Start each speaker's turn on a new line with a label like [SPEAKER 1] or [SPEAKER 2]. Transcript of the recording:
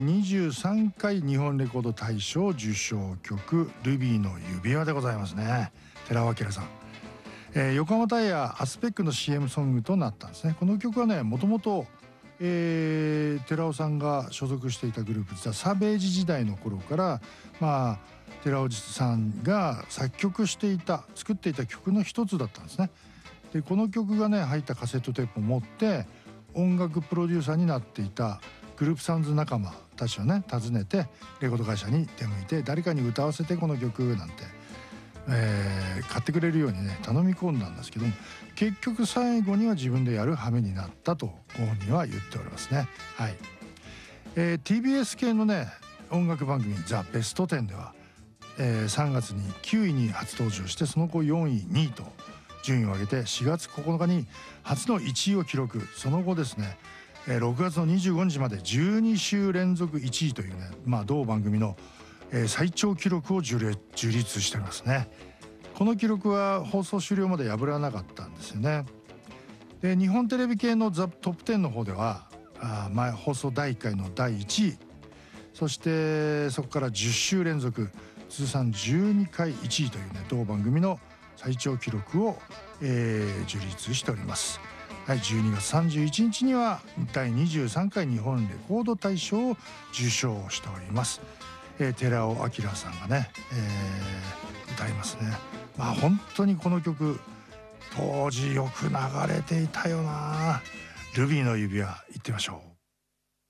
[SPEAKER 1] 23回日本レコード大賞受賞曲「ルビーの指輪」でございますね。寺尾明さん、横浜タイヤアスペックの CM ソングとなったんですね。この曲はね、もともと寺尾さんが所属していたグループ、実はサベージ時代の頃から、寺尾さんが作曲していた、作っていた曲の一つだったんですね。でこの曲がね入ったカセットテープを持って音楽プロデューサーになっていたグループサウンズ仲間たちをね訪ねて、レコード会社に出向いて誰かに歌わせてこの曲なんて、買ってくれるようにね頼み込んだんですけども、結局最後には自分でやる羽目になったとご本人は言っておりますね。はい、TBS 系のね音楽番組「ザ・ベストテン」では、3月に9位に初登場して、その後4位2位と順位を上げて4月9日に初の1位を記録。その後ですね6月の25日まで12週連続1位というね、同番組の最長記録を樹立しておりますね。この記録は放送終了まで破らなかったんですよね。で日本テレビ系のザ・トップ10の方では放送第1回の第1位、そしてそこから10週連続通算12回1位というね同番組の最長記録を、樹立しております。はい、12月31日には第23回日本レコード大賞を受賞しております。寺尾明さんがね、歌いますね。本当にこの曲当時よく流れていたよな。ルビーの指輪、行ってみましょう。